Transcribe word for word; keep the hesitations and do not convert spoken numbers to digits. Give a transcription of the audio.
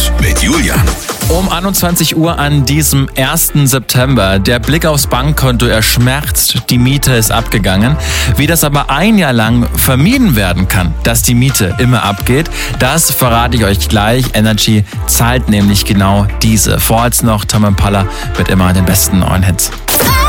News mit Julian. Um einundzwanzig Uhr an diesem ersten September. Der Blick aufs Bankkonto, er schmerzt, die Miete ist abgegangen. Wie das aber ein Jahr lang vermieden werden kann, dass die Miete immer abgeht, das verrate ich euch gleich. Energy zahlt nämlich genau diese. Vorher noch Tame Impala mit immer den besten neuen Hits.